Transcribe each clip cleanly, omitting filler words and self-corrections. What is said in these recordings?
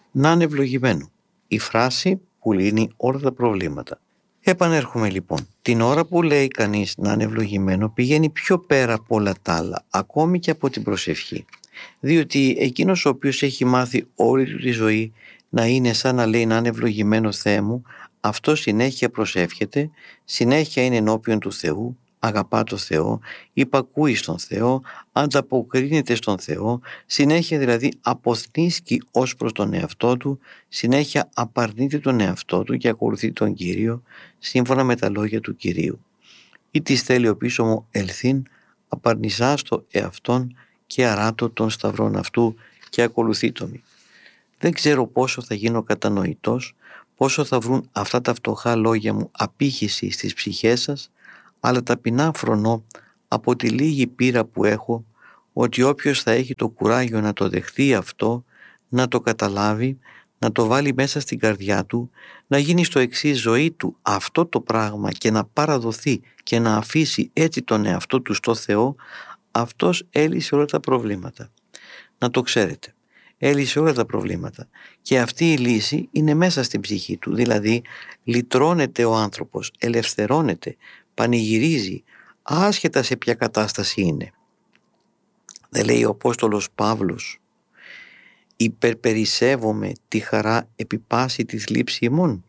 Να είναι ευλογημένο. Η φράση που λύνει όλα τα προβλήματα. Επανέρχομαι λοιπόν. Την ώρα που λέει κανείς να είναι ευλογημένο, πηγαίνει πιο πέρα από όλα τα άλλα, ακόμη και από την προσευχή. Διότι εκείνος ο οποίος έχει μάθει όλη του τη ζωή να είναι σαν να λέει να είναι ευλογημένο Θεέ μου, αυτό συνέχεια προσεύχεται, συνέχεια είναι ενώπιον του Θεού, αγαπά το Θεό, υπακούει στον Θεό, ανταποκρίνεται στον Θεό, συνέχεια δηλαδή αποθνίσκει ως προς τον εαυτό του, συνέχεια απαρνείται τον εαυτό του και ακολουθεί τον Κύριο σύμφωνα με τα λόγια του Κυρίου. Ή της θέλει ο πίσω μου ελθύν, απαρνησάς το εαυτόν και αράτω των σταυρών αυτού και ακολουθεί το μη. Δεν ξέρω πόσο θα γίνω κατανοητός, πόσο θα βρουν αυτά τα φτωχά λόγια μου απήχηση στις ψυχές σας, αλλά ταπεινά φρονώ από τη λίγη πείρα που έχω ότι όποιος θα έχει το κουράγιο να το δεχθεί αυτό, να το καταλάβει, να το βάλει μέσα στην καρδιά του, να γίνει στο εξής ζωή του αυτό το πράγμα και να παραδοθεί και να αφήσει έτσι τον εαυτό του στο Θεό, αυτός έλυσε όλα τα προβλήματα. Να το ξέρετε. Έλυσε όλα τα προβλήματα και αυτή η λύση είναι μέσα στην ψυχή του, δηλαδή λυτρώνεται ο άνθρωπος, ελευθερώνεται, πανηγυρίζει άσχετα σε ποια κατάσταση είναι. Δεν λέει ο Απόστολος Παύλος «Υπερπερισσεύομαι τη χαρά επί πάση τη θλίψη ημών».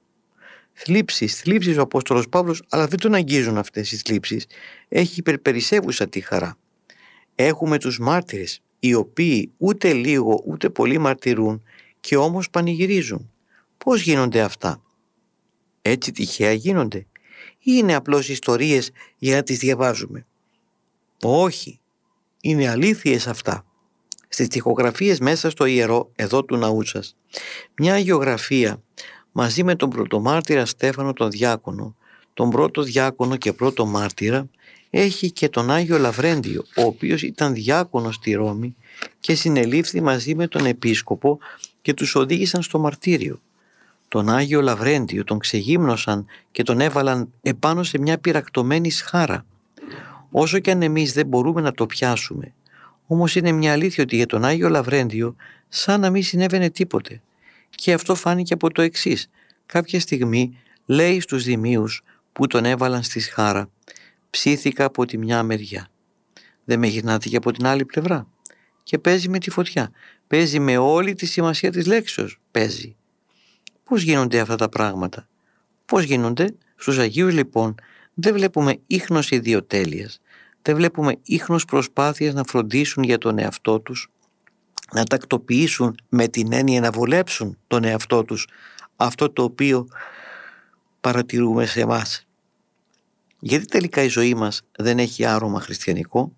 Θλίψεις ο Απόστολος Παύλος, αλλά δεν τον αγγίζουν αυτές οι θλίψεις. Έχει υπερπερισσεύουσα τη χαρά. Έχουμε τους μάρτυρες, οι οποίοι ούτε λίγο ούτε πολύ μαρτυρούν και όμως πανηγυρίζουν. Πώς γίνονται αυτά? Έτσι τυχαία γίνονται? Ή είναι απλώς ιστορίες για να τις διαβάζουμε? Όχι, είναι αλήθειες αυτά. Στις τοιχογραφίες μέσα στο ιερό εδώ του ναού σας, μια αγιογραφία μαζί με τον πρωτομάρτυρα Στέφανο τον Διάκονο, τον πρώτο διάκονο και πρώτο μάρτυρα, έχει και τον Άγιο Λαβρέντιο, ο οποίος ήταν διάκονος στη Ρώμη και συνελήφθη μαζί με τον επίσκοπο και τους οδήγησαν στο μαρτύριο. Τον Άγιο Λαβρέντιο τον ξεγύμνωσαν και τον έβαλαν επάνω σε μια πυρακτωμένη σχάρα. Όσο και αν εμείς δεν μπορούμε να το πιάσουμε, όμως είναι μια αλήθεια ότι για τον Άγιο Λαβρέντιο σαν να μην συνέβαινε τίποτε. Και αυτό φάνηκε από το εξής. Κάποια στιγμή λέει στους δημίους που τον έβαλαν στη σχάρα, ψήθηκα από τη μια μεριά. Δεν με γυρνάτε και από την άλλη πλευρά. Και παίζει με τη φωτιά. Παίζει με όλη τη σημασία της λέξεως. Παίζει. Πώς γίνονται αυτά τα πράγματα? Πώς γίνονται? Στους Αγίους λοιπόν δεν βλέπουμε ίχνος ιδιοτέλειας. Δεν βλέπουμε ίχνος προσπάθειας να φροντίσουν για τον εαυτό τους, να τακτοποιήσουν με την έννοια να βολέψουν τον εαυτό τους αυτό το οποίο παρατηρούμε σε εμάς. Γιατί τελικά η ζωή μας δεν έχει άρωμα χριστιανικό?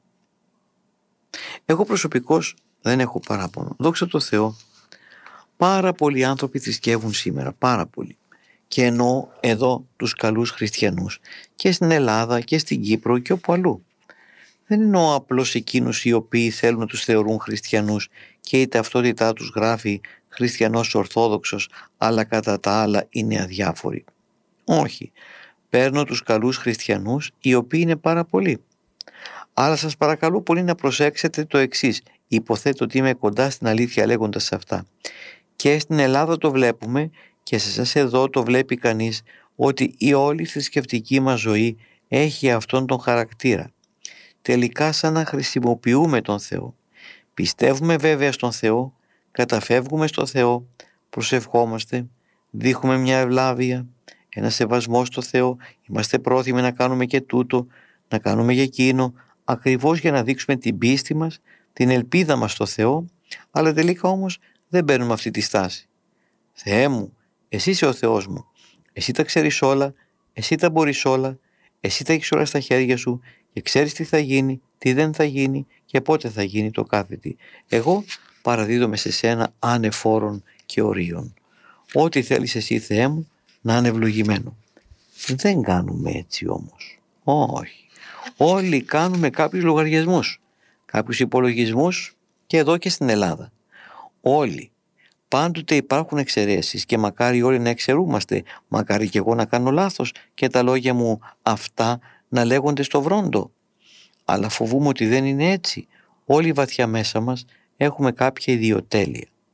Εγώ προσωπικώς δεν έχω παράπονο. Δόξα τω Θεώ, πάρα πολλοί άνθρωποι θρησκεύουν σήμερα, πάρα πολλοί. Και εννοώ εδώ τους καλούς χριστιανούς και στην Ελλάδα και στην Κύπρο και όπου αλλού. Δεν εννοώ απλώς εκείνους οι οποίοι θέλουν να τους θεωρούν χριστιανούς και η ταυτότητά τους γράφει χριστιανός ορθόδοξος, αλλά κατά τα άλλα είναι αδιάφοροι. Όχι. Παίρνω τους καλούς χριστιανούς, οι οποίοι είναι πάρα πολλοί. Αλλά σας παρακαλώ πολύ να προσέξετε το εξής. Υποθέτω ότι είμαι κοντά στην αλήθεια λέγοντας αυτά. Και στην Ελλάδα το βλέπουμε και σε εσάς εδώ το βλέπει κανείς ότι η όλη θρησκευτική μας ζωή έχει αυτόν τον χαρακτήρα. Τελικά σαν να χρησιμοποιούμε τον Θεό. Πιστεύουμε βέβαια στον Θεό, καταφεύγουμε στον Θεό, προσευχόμαστε, δείχνουμε μια ευλάβεια, ένα σεβασμό στο Θεό, είμαστε πρόθυμοι να κάνουμε και τούτο, να κάνουμε και εκείνο, ακριβώς για να δείξουμε την πίστη μας, την ελπίδα μας στο Θεό, αλλά τελικά όμως δεν παίρνουμε αυτή τη στάση. Θεέ μου, εσύ είσαι ο Θεός μου, εσύ τα ξέρεις όλα, εσύ τα μπορείς όλα, εσύ τα έχεις όλα στα χέρια σου και ξέρεις τι θα γίνει, τι δεν θα γίνει και πότε θα γίνει το κάθε τι. Εγώ παραδίδομαι σε σένα ανεφόρων και ορίων. Ό,τι θέλεις εσύ Θεέ μου να είναι ευλογημένο. Δεν κάνουμε έτσι όμως. Όχι. Όλοι κάνουμε κάποιους λογαριασμούς, κάποιους υπολογισμούς και εδώ και στην Ελλάδα. Όλοι. Πάντοτε υπάρχουν εξαιρέσεις και μακάρι όλοι να εξαιρούμαστε, μακάρι και εγώ να κάνω λάθος και τα λόγια μου αυτά να λέγονται στο βρόντο. Αλλά φοβούμαι ότι δεν είναι έτσι. Όλοι βαθιά μέσα μας έχουμε κάποια ιδιοτέλεια.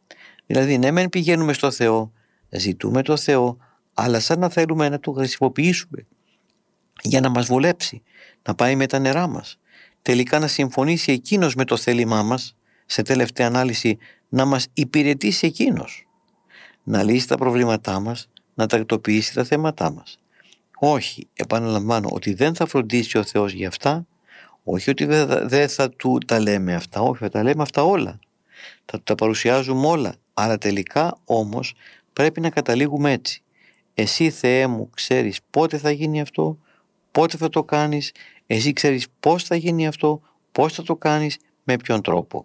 Δηλαδή, ναι, μεν πηγαίνουμε στο Θεό, ζητούμε το Θεό, αλλά σαν να θέλουμε να το χρησιμοποιήσουμε για να μας βολέψει, να πάει με τα νερά μας. Τελικά να συμφωνήσει εκείνος με το θέλημά μας, σε τελευταία ανάλυση να μας υπηρετήσει εκείνος. Να λύσει τα προβλήματά μας, να τακτοποιήσει τα θέματά μας. Όχι, επαναλαμβάνω, ότι δεν θα φροντίσει ο Θεός για αυτά, όχι ότι δεν θα του τα λέμε αυτά, όχι, θα τα λέμε αυτά όλα. Θα του τα παρουσιάζουμε όλα, αλλά τελικά όμως πρέπει να καταλήγουμε έτσι. Εσύ, Θεέ μου, ξέρεις πότε θα γίνει αυτό, πότε θα το κάνεις, εσύ ξέρεις πώς θα γίνει αυτό, πώς θα το κάνεις, με ποιον τρόπο.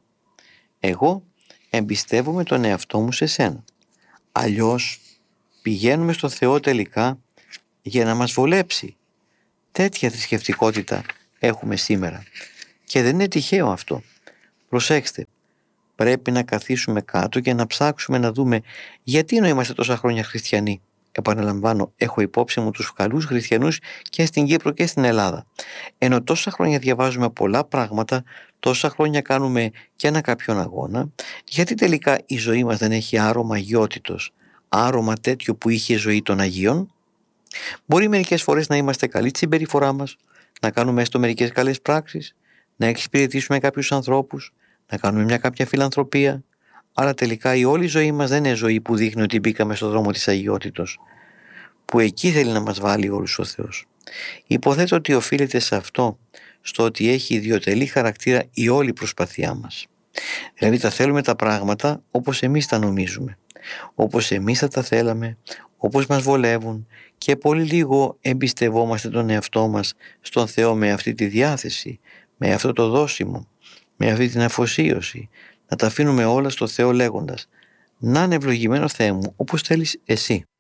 Εγώ εμπιστεύομαι τον εαυτό μου σε σένα. Αλλιώς πηγαίνουμε στο Θεό τελικά για να μας βολέψει. Τέτοια θρησκευτικότητα έχουμε σήμερα. Και δεν είναι τυχαίο αυτό. Προσέξτε, πρέπει να καθίσουμε κάτω και να ψάξουμε να δούμε γιατί είμαστε τόσα χρόνια χριστιανοί. Επαναλαμβάνω, έχω υπόψη μου τους καλούς χριστιανούς και στην Κύπρο και στην Ελλάδα. Ενώ τόσα χρόνια διαβάζουμε πολλά πράγματα, τόσα χρόνια κάνουμε και ένα κάποιον αγώνα, γιατί τελικά η ζωή μας δεν έχει άρωμα αγιότητος, άρωμα τέτοιο που είχε ζωή των Αγίων. Μπορεί μερικές φορές να είμαστε καλοί στη συμπεριφορά μας, να κάνουμε έστω μερικές καλές πράξεις, να εξυπηρετήσουμε κάποιους ανθρώπους, να κάνουμε μια κάποια φιλανθρωπία, αλλά τελικά η όλη ζωή μας δεν είναι ζωή που δείχνει ότι μπήκαμε στον δρόμο της αγιότητος, που εκεί θέλει να μας βάλει όλους ο Θεός. Υποθέτω ότι οφείλεται σε αυτό, στο ότι έχει ιδιωτελή χαρακτήρα η όλη προσπαθειά μας. Δηλαδή τα θέλουμε τα πράγματα όπως εμείς τα νομίζουμε, όπως εμείς θα τα θέλαμε, όπως μας βολεύουν, και πολύ λίγο εμπιστευόμαστε τον εαυτό μας στον Θεό με αυτή τη διάθεση, με αυτό το δόσιμο, με αυτή την αφοσίωση. Να τα αφήνουμε όλα στο Θεό λέγοντας: να είναι ευλογημένο Θεέ μου όπως θέλεις εσύ.